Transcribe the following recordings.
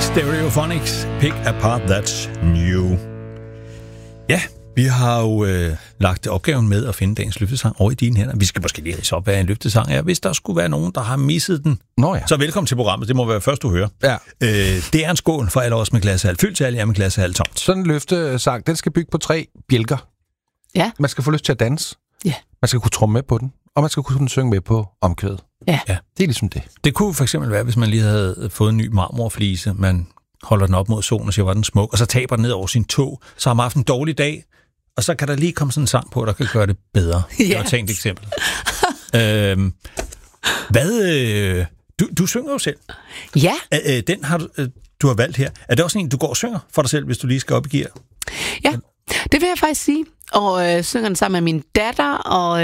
Stereophonics, Pick Apart That's New. Ja, vi har jo lagt opgaven med at finde dagens løftesang over i dine hænder. Vi skal måske lige ridse op, hvad en løftesang er. Hvis der skulle være nogen, der har misset den, så velkommen til programmet. Det må være først, du hører. Ja. Det er en skål for alle os med klassehalv fyldt til alle jer med klassehalv tomt. Sådan en løftesang, den skal bygge på 3 bjælker. Ja. Man skal få lyst til at danse. Ja. Man skal kunne tromme med på den. Og man skal kunne synge med på omkvædet. Ja. Det er ligesom det. Det kunne for eksempel være, hvis man lige havde fået en ny marmorflise. Man holder den op mod solen og siger, hvor den smuk, og så taber den ned over sin tog. Så har man haft en dårlig dag, og så kan der lige komme sådan en sang på, der kan gøre det bedre. Det var et tænkt eksempel. Du synger jo selv. Ja. Den har du har valgt her. Er det også en, du går og synger for dig selv, hvis du lige skal op i gear? Ja, det vil jeg faktisk sige. Og synger den sammen med min datter, og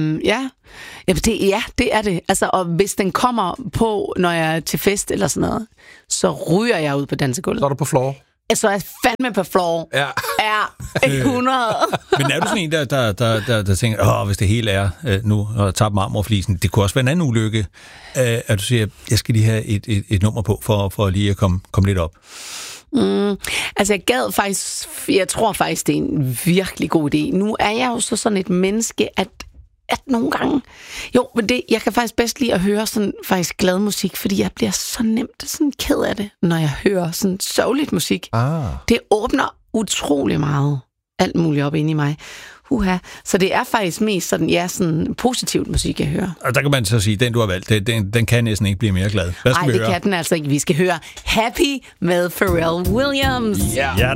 det er det. Altså, og hvis den kommer på, når jeg er til fest eller sådan noget, så ryger jeg ud på dansegulvet. Så er du på floor. Så er jeg fandme på floor. Ja. Ja, 100. Men er du sådan en, der tænker, hvis det hele er nu, og tager marmorflisen, det kunne også være en anden ulykke, at du siger, jeg skal lige have et nummer på, for lige at komme lidt op? Altså jeg tror faktisk, det er en virkelig god idé. Nu er jeg jo så sådan et menneske, at nogle gange, men jeg kan faktisk bedst lide at høre sådan faktisk glad musik, fordi jeg bliver så nemt sådan ked af det, når jeg hører sådan sørgeligt musik. Det åbner utrolig meget alt muligt op inde i mig. Så det er faktisk mest sådan positivt musik, jeg hører. Og der kan man så sige, den du har valgt, den kan næsten ikke blive mere glad. Nej, det kan den altså ikke. Vi skal høre Happy med Pharrell Williams. Ja.